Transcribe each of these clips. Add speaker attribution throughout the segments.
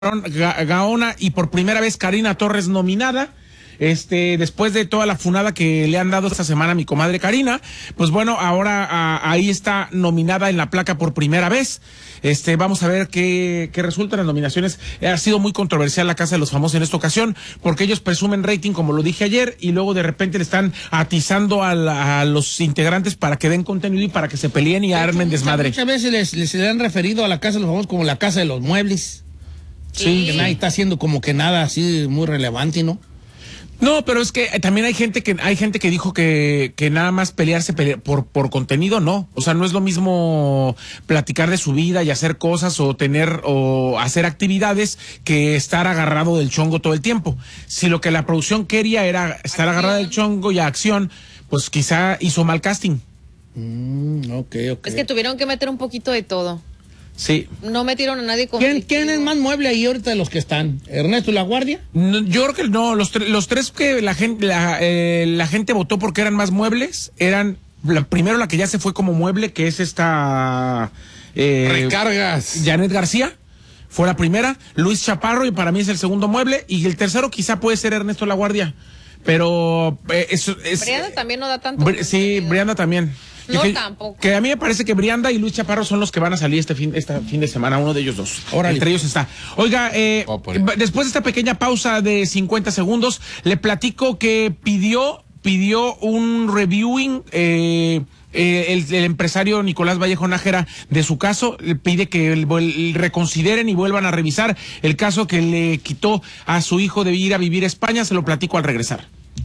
Speaker 1: Gaona y por primera vez Karina Torres nominada. Después de toda la funada que le han dado esta semana a mi comadre Karina, pues bueno, ahora ahí está nominada en la placa por primera vez. Vamos a ver qué resultan las nominaciones. Ha sido muy controversial la Casa de los Famosos en esta ocasión, porque ellos presumen rating, como lo dije ayer, y luego de repente le están atizando a los integrantes para que den contenido y para que se peleen y armen desmadre.
Speaker 2: Muchas veces les han referido a la Casa de los Famosos como la Casa de los Muebles. Sí. Que nadie está haciendo como que nada así muy relevante, ¿no?
Speaker 1: No, pero es que también hay gente que dijo que nada más pelearse por contenido, no. O sea, no es lo mismo platicar de su vida y hacer cosas o hacer actividades que estar agarrado del chongo todo el tiempo. Si lo que la producción quería era estar agarrada del chongo y a acción, pues quizá hizo mal casting.
Speaker 2: Okay.
Speaker 3: Es que tuvieron que meter un poquito de todo.
Speaker 1: Sí.
Speaker 3: No metieron a nadie con.
Speaker 2: ¿Quién es más mueble ahí ahorita de los que están? ¿Ernesto La Guardia?
Speaker 1: No, yo creo que no, los tres que la gente votó porque eran más muebles, eran primero la que ya se fue como mueble, que es esta
Speaker 2: Recargas.
Speaker 1: Janet García, fue la primera, Luis Chaparro, y para mí es el segundo mueble, y el tercero quizá puede ser Ernesto La Guardia, pero
Speaker 3: Brianda también no da tanto.
Speaker 1: Sí, Brianda también.
Speaker 3: Tampoco.
Speaker 1: Que a mí me parece que Brianda y Luis Chaparro son los que van a salir este fin de semana, uno de ellos dos.
Speaker 2: Órale.
Speaker 1: Entre ellos está. Oiga, después de esta pequeña pausa de 50 segundos, le platico que pidió un reviewing, el empresario Nicolás Vallejo Nájera de su caso, pide que reconsideren y vuelvan a revisar el caso que le quitó a su hijo de ir a vivir a España. Se lo platico al regresar.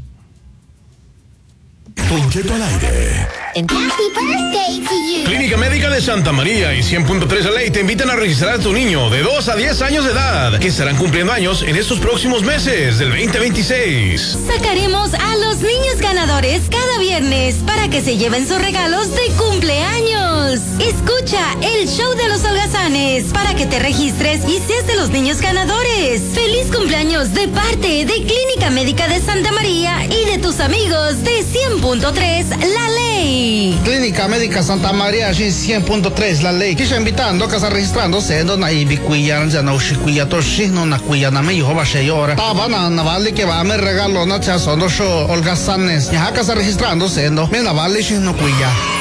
Speaker 4: Don Cheto al aire.
Speaker 5: Happy birthday to you.
Speaker 4: Clínica Médica de Santa María y 100.3 La Ley te invitan a registrar a tu niño de 2 a 10 años de edad, que estarán cumpliendo años en estos próximos meses del 2026.
Speaker 6: Sacaremos a los niños ganadores cada viernes para que se lleven sus regalos de cumpleaños. Escucha el show de los holgazanes para que te registres y seas de los niños ganadores. Feliz cumpleaños de parte de Clínica Médica de Santa María y de tus amigos de 100.3 La Ley.
Speaker 7: Clínica Médica Santa María, 100.3 La Ley. Quisha invitando que está registrándose na ibicuya ya no shikuya to shino na kuya na me hijo va sheyora. Taba na vale que va me regalo na cha sondo show holgazanes. Ya que está registrándose no me na vale shino kuya.